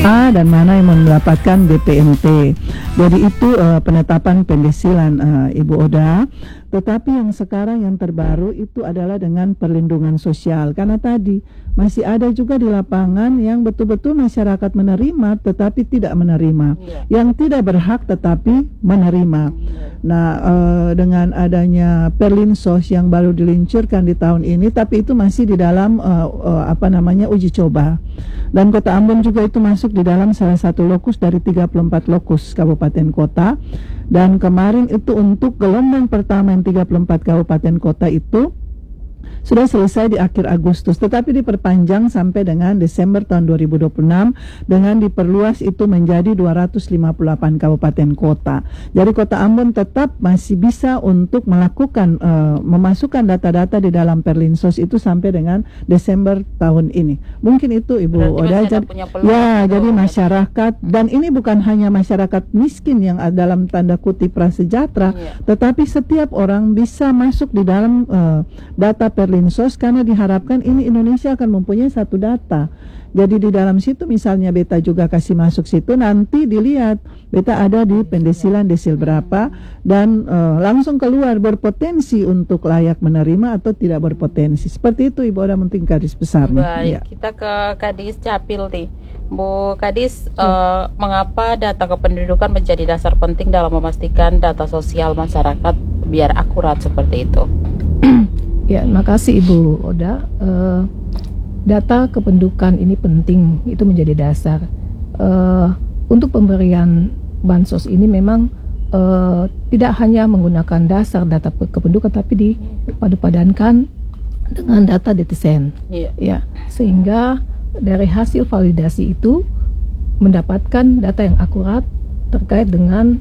A dan mana yang mendapatkan BPNT. Jadi itu penetapan pendesilan Ibu Oda. Tetapi yang sekarang yang terbaru itu adalah dengan perlindungan sosial. Karena tadi masih ada juga di lapangan yang betul-betul masyarakat menerima tetapi tidak menerima. Yang tidak berhak tetapi menerima. Nah, dengan adanya Perlinsos yang baru diluncurkan di tahun ini, tapi itu masih di dalam uji coba. Dan Kota Ambon juga itu masuk di dalam salah satu lokus dari 34 lokus kabupaten kota. Dan kemarin itu untuk gelombang pertama yang 34 kabupaten kota itu sudah selesai di akhir Agustus, tetapi diperpanjang sampai dengan Desember tahun 2026 dengan diperluas itu menjadi 258 kabupaten kota. Jadi Kota Ambon tetap masih bisa untuk melakukan memasukkan data-data di dalam Perlinsos itu sampai dengan Desember tahun ini. Mungkin itu Ibu Oda. Jadi masyarakat, dan ini bukan hanya masyarakat miskin yang dalam tanda kutip prasejahtera, tetapi setiap orang bisa masuk di dalam data Perlinsos, karena diharapkan ini Indonesia akan mempunyai satu data. Jadi di dalam situ misalnya beta juga kasih masuk situ, nanti dilihat beta ada di pendesilan desil berapa, dan langsung keluar berpotensi untuk layak menerima atau tidak berpotensi. Seperti itu Ibu Oda, mungkin garis besarnya. Baik, kita ke Kadis Capil nih. Bu Kadis, mengapa data kependudukan menjadi dasar penting dalam memastikan data sosial masyarakat biar akurat seperti itu? Ya, makasih Ibu Oda. Data kependudukan ini penting, itu menjadi dasar. Untuk pemberian bansos ini memang tidak hanya menggunakan dasar data kependudukan, tapi dipadu-padankan dengan data netizen. Ya, sehingga dari hasil validasi itu mendapatkan data yang akurat terkait dengan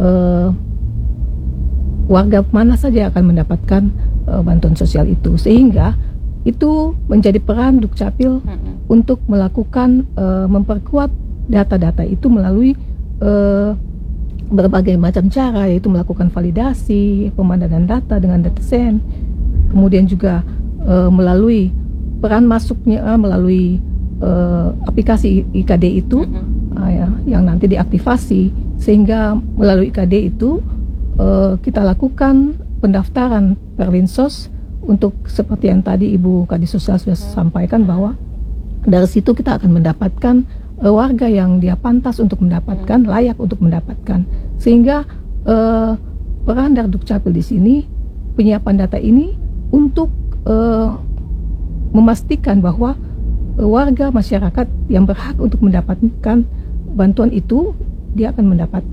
warga mana saja akan mendapatkan bantuan sosial itu, sehingga itu menjadi peran Dukcapil untuk melakukan memperkuat data-data itu melalui berbagai macam cara, yaitu melakukan validasi, pemandangan data dengan netizen, kemudian juga melalui peran masuknya melalui aplikasi IKD itu yang nanti diaktifasi, sehingga melalui IKD itu kita lakukan pendaftaran Perlinsos untuk seperti yang tadi Ibu Kadis Sosial sudah sampaikan, bahwa dari situ kita akan mendapatkan warga yang dia pantas untuk mendapatkan, layak untuk mendapatkan, sehingga peran dari Dukcapil di sini penyiapan data ini untuk memastikan bahwa warga masyarakat yang berhak untuk mendapatkan bantuan itu dia akan mendapatkan.